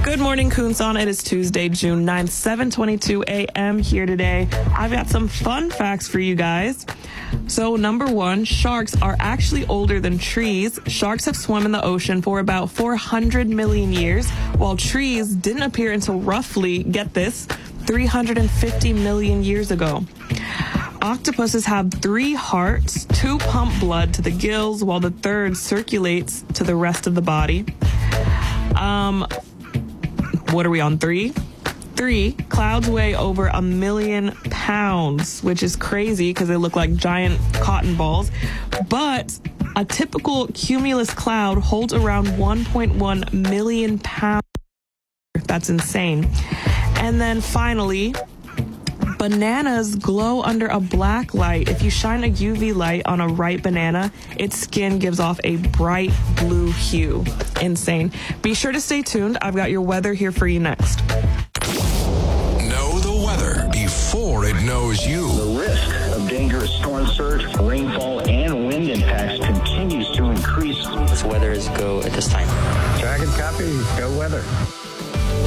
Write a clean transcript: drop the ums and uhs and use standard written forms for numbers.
Good morning, Kunsan. It is Tuesday, June 9th, 7:22 a.m. here today. I've got some fun facts for you guys. So, number one, sharks are actually older than trees. Sharks have swum in the ocean for about 400 million years, while trees didn't appear until roughly, get this, 350 million years ago. Octopuses have 3 hearts, 2 pump blood to the gills, while the third circulates to the rest of the body. What are we on, 3? 3, clouds weigh over 1 million pounds, which is crazy because they look like giant cotton balls. But a typical cumulus cloud holds around 1.1 million pounds. That's insane. And then finally, bananas glow under a black light. If you shine a UV light on a ripe banana, its skin gives off a bright blue hue. Insane. Be sure to stay tuned. I've got your weather here for you next. Know the weather before it knows you. The risk of dangerous storm surge, rainfall, and wind impacts continues to increase. This weather is go at this time. Dragon copy, go weather.